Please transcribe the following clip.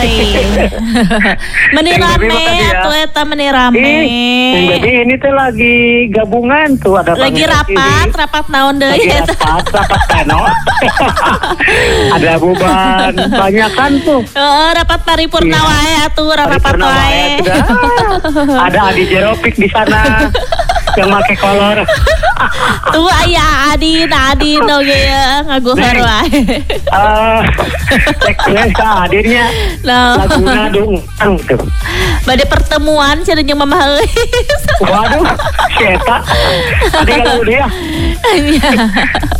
lain. Meni rame atuh eta meni rame. Jadi ini tuh lagi gabungan tuh ada lagi rapat naon deui eta. Rapat kano. Ada beban banyak kan tuh. Rapat paripurna wae atuh rapat wae. Ada Adi Jeropik di sana yang pakai kolor. Tuh aya Adin oge ngaguhar wae. Cek ka Adinnya. Laguna dungtang tuh. Bade pertemuan cenah jeung Mama Heuis. Waduh, eta. Tadi kalau dia.